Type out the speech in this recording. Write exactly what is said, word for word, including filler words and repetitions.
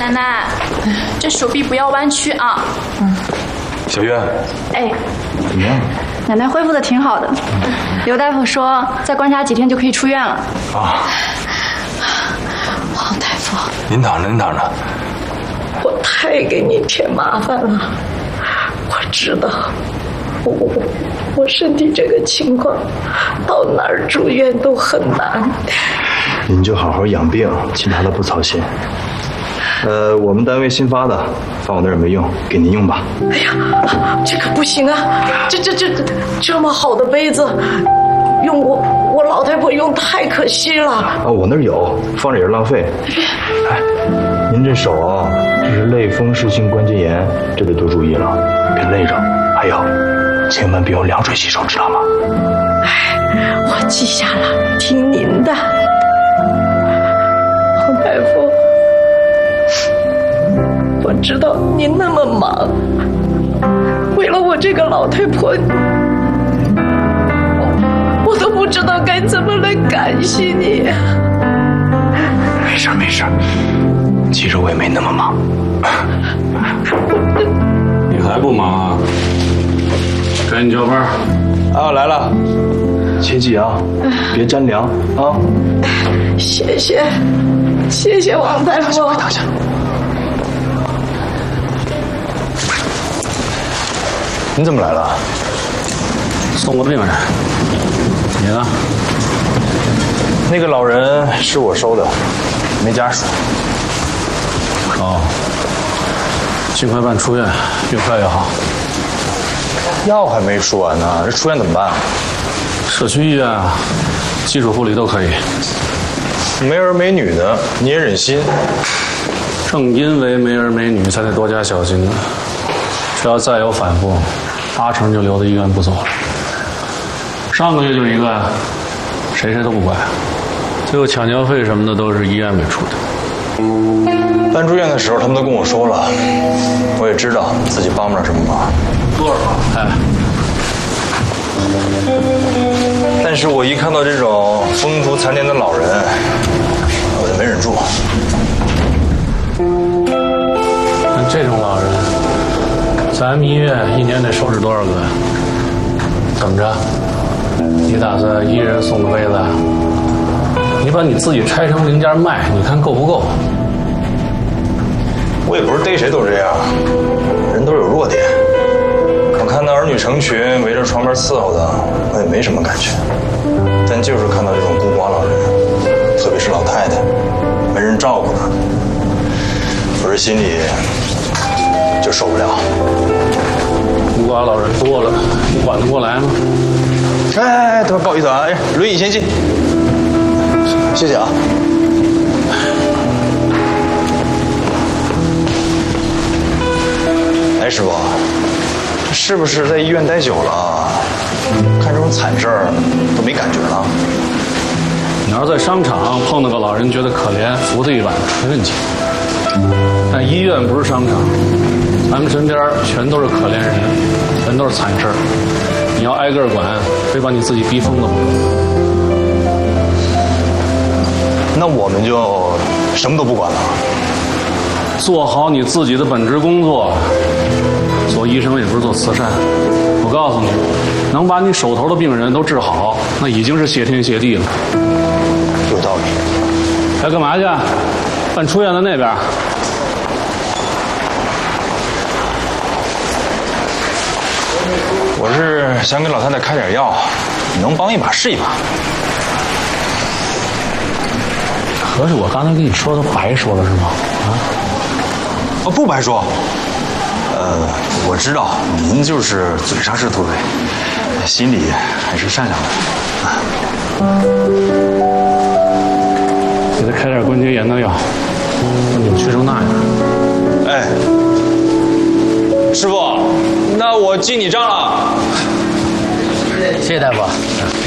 奶奶，这手臂不要弯曲啊。嗯。 小月。 哎。 怎么样？ 奶奶恢复的挺好的，刘大夫说再观察几天就可以出院了。 啊。 王大夫， 您躺着，您躺着。 我太给你添麻烦了，我知道，我我我身体这个情况，到哪儿住院都很难。 您就好好养病，其他的不操心。呃，我们单位新发的，放我那儿没用，给您用吧。 哎呀，这可不行啊！这这这这么好的杯子，用我我老太婆用太可惜了。 啊，我那儿有，放着也是浪费。哎，您这手啊，这是类风湿性关节炎，这得多注意了，别累着。还有，千万别用凉水洗手，知道吗？ 哎，我记下了，听您的，王大夫。我知道您那么忙，为了我这个老太婆，我, 我都不知道该怎么来感谢你。 没事没事，其实我也没那么忙。 你还不忙啊？赶紧交班。 啊，来了，切记啊，别沾凉啊。 谢谢，谢谢王大夫。 等一下。你怎么来了？ 送个病人。你呢？ 那个老人是我收的，没家属。 哦，尽快办出院，越快越好。 药还没说完呢，这出院怎么办？ 社区医院啊，基础护理都可以。 没儿没女的，你也忍心？ 正因为没儿没女，才得多加小心呢。只要再有反复，八成就留在医院不走了。上个月就一个，谁谁都不管，最后抢救费什么的都是医院给出的。 办住院的时候，他们都跟我说了，我也知道自己帮不了什么忙。 多少？哎， 但是我一看到这种风烛残年的老人，我就没忍住。 像这种老人，咱们医院一年得收拾多少个？怎么着？你打算一人送个杯子？你把你自己拆成零件卖，你看够不够？ 我也不是逮谁都这样，人都有弱点。我看到儿女成群围着床边伺候的，我也没什么感觉。但就是看到这种孤寡老人，特别是老太太，没人照顾她，我这心里就受不了。 孤寡老人多了，你管得过来吗？ 哎哎哎，等会儿不好意思啊，哎，轮椅先进，谢谢啊。哎，师傅，是不是在医院待久了，看这种惨事儿都没感觉了？ 你要是在商场碰到个老人觉得可怜，扶他一把没问题。但医院不是商场，咱们身边全都是可怜人，全都是惨事儿。你要挨个管，非把你自己逼疯了不可。 那我们就什么都不管了， 做好你自己的本职工作。做医生也不是做慈善，我告诉你，能把你手头的病人都治好，那已经是谢天谢地了。 有道理。 该干嘛去？办出院的那边。 我是想给老太太开点药，你能帮一把是一把。 合着我刚才跟你说都白说了是吗？啊？ 哦，不白说。呃，我知道您就是嘴上是土匪，心里还是善良的。啊。 给他开点关节炎的药，他扭曲成那样。 哎，师傅，那我记你账了。 谢谢大夫。